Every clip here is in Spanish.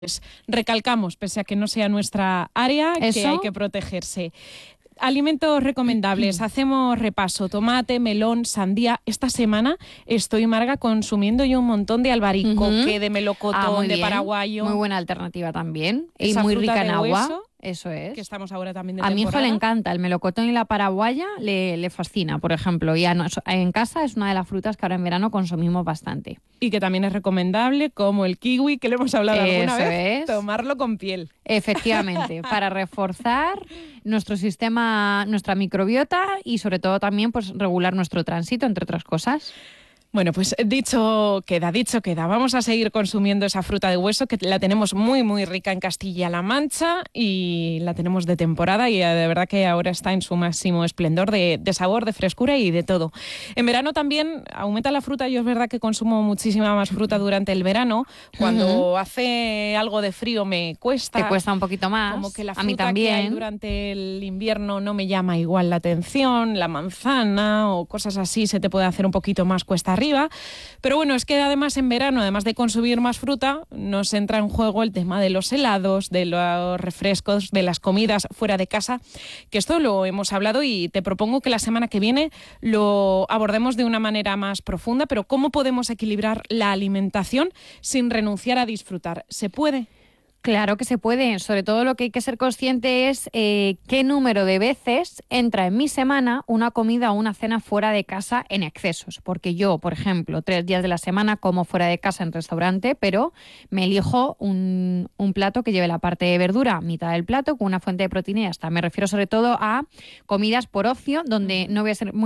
Recalcamos, pese a que no sea nuestra área, que hay que protegerse. Alimentos recomendables, hacemos repaso: tomate, melón, sandía. Esta semana estoy, Marga, consumiendo yo un montón de albaricoque, de melocotón, de paraguayo. Muy buena alternativa también. Y muy rica en agua. Eso es. Que estamos ahora también de temporada. A mi hijo le encanta el melocotón y la paraguaya, le fascina, por ejemplo. Y en casa es una de las frutas que ahora en verano consumimos bastante. Y que también es recomendable, como el kiwi, que le hemos hablado alguna vez, tomarlo con piel. Efectivamente, para reforzar nuestro sistema, nuestra microbiota y sobre todo también pues regular nuestro tránsito, entre otras cosas. Bueno, pues dicho queda. Vamos a seguir consumiendo esa fruta de hueso, que la tenemos muy, muy rica en Castilla-La Mancha y la tenemos de temporada y de verdad que ahora está en su máximo esplendor de sabor, de frescura y de todo. En verano también aumenta la fruta. Yo es verdad que consumo muchísima más fruta durante el verano. Cuando hace algo de frío me cuesta. Te cuesta un poquito más. Como que la fruta a mí también. Que hay durante el invierno no me llama igual la atención. La manzana o cosas así se te puede hacer un poquito más cuesta arriba, pero bueno, es que además en verano, además de consumir más fruta, nos entra en juego el tema de los helados, de los refrescos, de las comidas fuera de casa, que esto lo hemos hablado y te propongo que la semana que viene lo abordemos de una manera más profunda. Pero ¿cómo podemos equilibrar la alimentación sin renunciar a disfrutar? ¿Se puede? Claro que se puede. Sobre todo lo que hay que ser consciente es qué número de veces entra en mi semana una comida o una cena fuera de casa en excesos. Porque yo, por ejemplo, 3 días de la semana como fuera de casa en restaurante, pero me elijo un plato que lleve la parte de verdura, mitad del plato, con una fuente de proteína y ya está. Me refiero sobre todo a comidas por ocio, donde no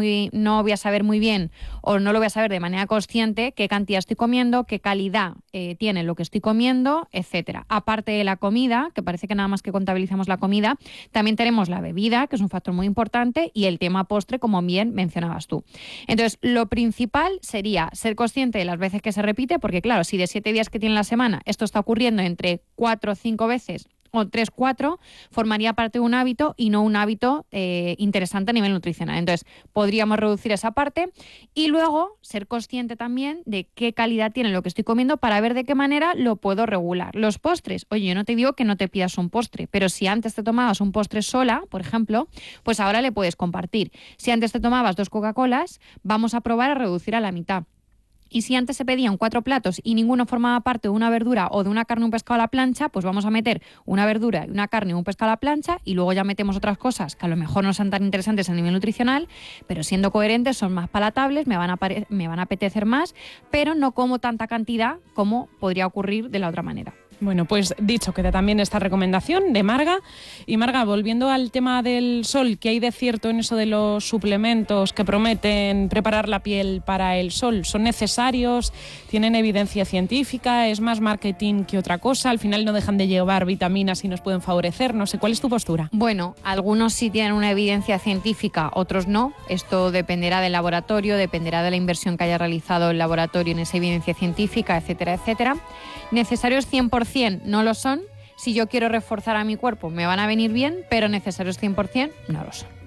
voy a saber muy bien o no lo voy a saber de manera consciente qué cantidad estoy comiendo, qué calidad tiene lo que estoy comiendo, etcétera. Aparte de la comida, que parece que nada más que contabilizamos la comida, también tenemos la bebida, que es un factor muy importante, y el tema postre, como bien mencionabas tú. Entonces, lo principal sería ser consciente de las veces que se repite, porque claro, si de 7 días que tiene la semana esto está ocurriendo entre 4 o 5 veces, o 3, 4, formaría parte de un hábito y no un hábito interesante a nivel nutricional. Entonces, podríamos reducir esa parte y luego ser consciente también de qué calidad tiene lo que estoy comiendo para ver de qué manera lo puedo regular. Los postres, oye, yo no te digo que no te pidas un postre, pero si antes te tomabas un postre sola, por ejemplo, pues ahora le puedes compartir. Si antes te tomabas 2 Coca-Colas, vamos a probar a reducir a la mitad. Y si antes se pedían 4 platos y ninguno formaba parte de una verdura o de una carne o un pescado a la plancha, pues vamos a meter una verdura, una carne o un pescado a la plancha y luego ya metemos otras cosas que a lo mejor no son tan interesantes a nivel nutricional, pero siendo coherentes son más palatables, me van a apetecer más, pero no como tanta cantidad como podría ocurrir de la otra manera. Bueno, pues dicho queda también esta recomendación de Marga. Y Marga, volviendo al tema del sol, ¿qué hay de cierto en eso de los suplementos que prometen preparar la piel para el sol? ¿Son necesarios? ¿Tienen evidencia científica? ¿Es más marketing que otra cosa? Al final no dejan de llevar vitaminas y nos pueden favorecer. No sé, ¿cuál es tu postura? Bueno, algunos sí tienen una evidencia científica, otros no. Esto dependerá del laboratorio, dependerá de la inversión que haya realizado el laboratorio en esa evidencia científica, etcétera, etcétera. Necesarios 100% no lo son. Si yo quiero reforzar a mi cuerpo me van a venir bien, pero necesarios 100% no lo son.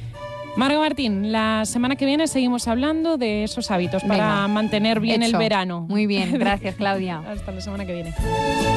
Marga Martín, la semana que viene seguimos hablando de esos hábitos para mantener bien el verano. Muy bien, gracias Claudia. Hasta la semana que viene.